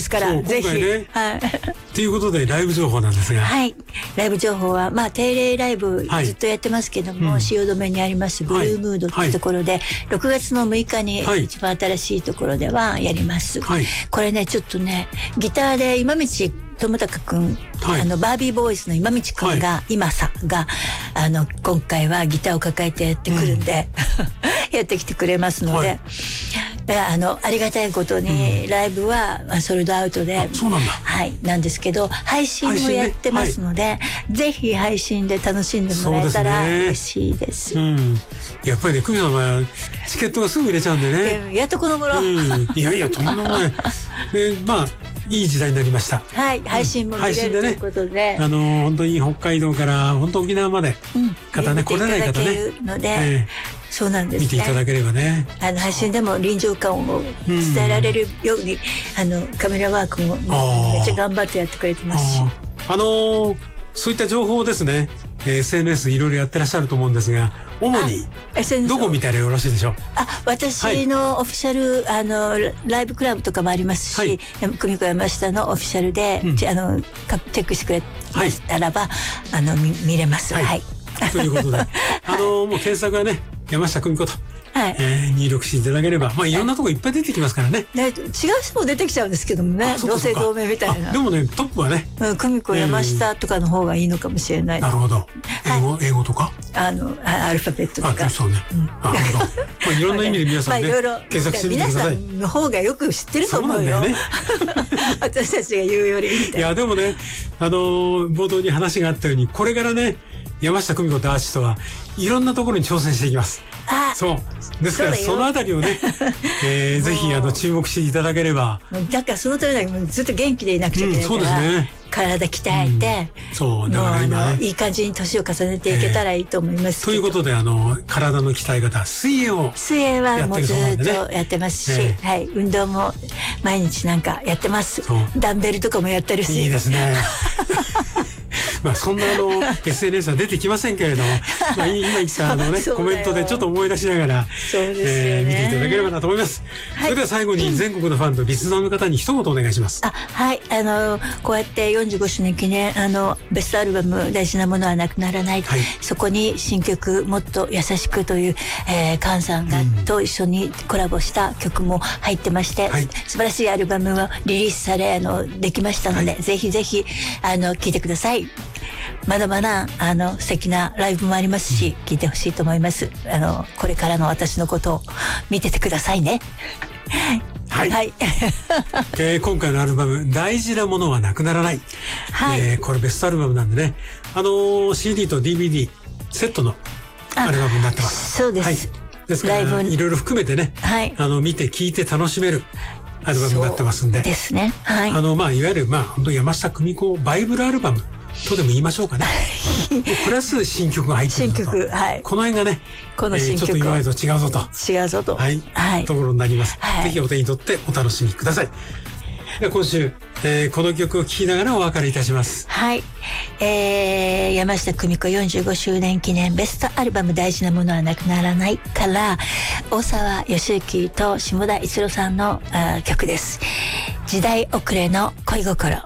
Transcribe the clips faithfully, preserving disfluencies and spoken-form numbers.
ですから、ぜひ。 はい。ということで、ライブ情報なんですが。 はい。ライブ情報は、まあ、定例ライブずっとやってますけども、はい、汐留にありますブルームードっていうところで、はい、ろくがつのむいかに一番新しいところではやります。はい、これね、ちょっとね、ギターで今道友高くん、はい、あの、バービーボーイズの今道くんが、はい、今さが、あの、今回はギターを抱えてやってくるんで、うん、やってきてくれますので、はい、あの、ありがたいことに、うん、ライブはソールドアウトで、 そうなんだ。 はい、なんですけど、配信もやってますので、ねはい、ぜひ配信で楽しんでもらえたら嬉しいです。 うん。やっぱりね、久美さんはチケットがすぐ売れちゃうんでね。 やっとこの頃。 うん、いやいや、とんでもない。で、まあ、いい時代になりました。 はい、配信も見れるということで、ね、 あのー、本当に北海道から本当沖縄まで、うん、方ね、来れない方ね、 ので、えー、そうなんですね。 見ていただければね。 あの配信でも臨場感を伝えられるように、うん、あのカメラワークもめっちゃ頑張ってやってくれてますし、 あ、あのー、そういった情報をですね、エスエヌエス いろいろやってらっしゃると思うんですが、主にどこ見たらよろしいでしょう。 あ、私のオフィシャル、はい、あのライブクラブとかもありますし、はい、久美子山下のオフィシャルで、うん、あのチェックしてくれましたらば、はい、あの 見, 見れます。はい。はい、 ということで、あのもう検索はね、山下久美子と。はい、えー、入力していただければ、まあいろんなとこいっぱい出てきますからね。 ね、違う人も出てきちゃうんですけどもね、同姓同名みたいな。 でもね、トップはね、 うん、久美子山下とかの方がいいのかもしれない。 なるほど。英語、英語とか。 あの、アルファベットとか。 あ、そうね。なるほど。まあいろんな意味で皆さんね、検索してみてください。 皆さんの方がよく知ってると思うよ。私たちが言うよりみたいな。 いやでもね、あの冒頭に話があったように、これからね、山下久美子とアーティストはいろんなところに挑戦していきます。 あ、 そうですからそのあたりをね、えー、ぜひあの注目していただければ。 だからそのためにずっと元気でいなくちゃいけないから、うん、そうですね、体鍛えて、 うん、そうだから今、ね、 いい感じに年を重ねていけたらいいと思いますけど、 えー、ということであの体の鍛え方、水泳を水泳はもうずっとやってますし、えー、はい、運動も毎日なんかやってます。ダンベルとかもやってるし。 いいですね。まあそんなあの エスエヌエス は出てきませんけれども、まあ、今言ったあのねコメントでちょっと思い出しながら、えー、見ていただければなと思います。はい、それでは最後に全国のファンとリスナーの方に一言お願いします。 あ、はい、あのこうやってよんじゅうごしゅうねん記念あのベストアルバム大事なものはなくならない、はい、そこに新曲もっと優しくという、えー、菅さんが、うん、と一緒にコラボした曲も入ってまして、はい、素晴らしいアルバムをリリースされあのできましたので、はい、ぜひぜひあの聴いてください。まだまだあの素敵なライブもありますし、聴いてほしいと思います。あのこれからの私のことを見ててくださいね。 はい、はい、えー、今回のアルバム大事なものはなくならない、はい、えー、これベストアルバムなんでね、あのー、シーディー と ディーブイディー セットのアルバムになってます。 そうです、はい、 ですからいろいろ含めてね、はい、あの見て聴いて楽しめるアルバムになってますんで、 ですね、はい、 あのまあいわゆるまあ本当山下久美子バイブルアルバムとでも言いましょうかね。プラス新曲が入ってると。新曲、はい。この辺がね、この新曲、えー、ちょっと今までと違うぞと。 違うぞと。 はい。はい。ところになります。はい、ぜひお手に取ってお楽しみください。では今週、えー、この曲を聴きながらお別れいたします。 はい。えー、山下久美子よんじゅうごしゅうねん記念ベストアルバム大事なものはなくならないから、大沢良之と下田一郎さんのあ曲です。時代遅れの恋心。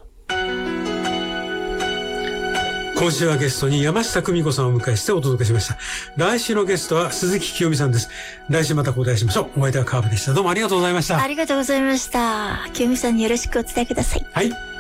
今週はゲストに山下久美子さんをお迎えしてお届けしました。来週のゲストは鈴木清美さんです。来週また交代しましょう。お相手はカーブでした。どうもありがとうございました。 ありがとうございました。清美さんによろしくお伝えください。 はい。